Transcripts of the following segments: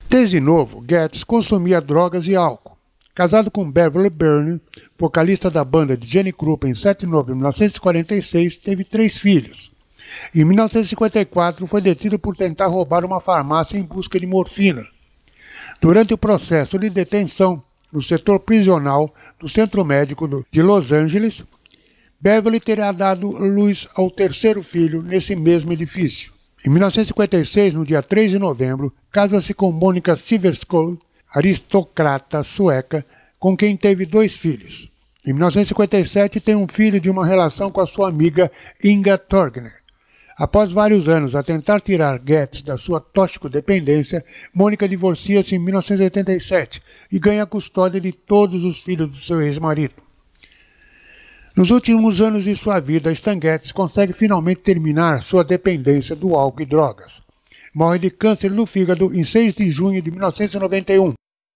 Desde novo, Getz consumia drogas e álcool. Casado com Beverly Byrne, vocalista da banda de Jenny Krupa, em 7 de novembro de 1946, teve 3 filhos. Em 1954, foi detido por tentar roubar uma farmácia em busca de morfina. Durante o processo de detenção no setor prisional do Centro Médico de Los Angeles, Beverly terá dado luz ao 3º filho nesse mesmo edifício. Em 1956, no dia 3 de novembro, casa-se com Monica Silverskog, aristocrata sueca, com quem teve 2 filhos. Em 1957, tem um filho de uma relação com a sua amiga Inga Torgner. Após vários anos a tentar tirar Getz da sua toxicodependência, Mônica divorcia-se em 1987 e ganha a custódia de todos os filhos do seu ex-marido. Nos últimos anos de sua vida, Stan Getz consegue finalmente terminar sua dependência do álcool e drogas. Morre de câncer no fígado em 6 de junho de 1991. Em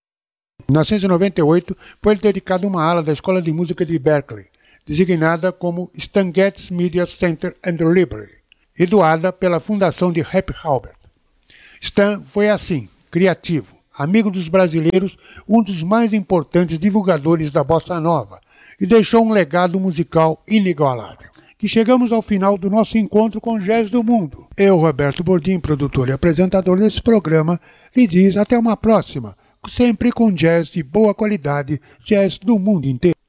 1998, foi dedicado uma ala da Escola de Música de Berkeley, designada como Stan Getz Media Center and Library, e doada pela Fundação de Happy Halbert. Stan foi assim, criativo, amigo dos brasileiros, um dos mais importantes divulgadores da bossa nova, e deixou um legado musical inigualável. Que chegamos ao final do nosso encontro com Jazz do Mundo. Eu, Roberto Bordim, produtor e apresentador desse programa, lhe diz até uma próxima, sempre com jazz de boa qualidade, jazz do mundo inteiro.